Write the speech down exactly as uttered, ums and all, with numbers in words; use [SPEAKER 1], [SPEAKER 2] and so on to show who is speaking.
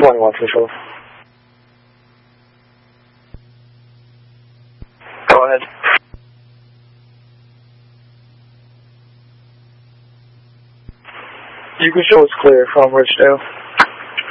[SPEAKER 1] morning, one Central. Go ahead. You can show it's clear from Richdale.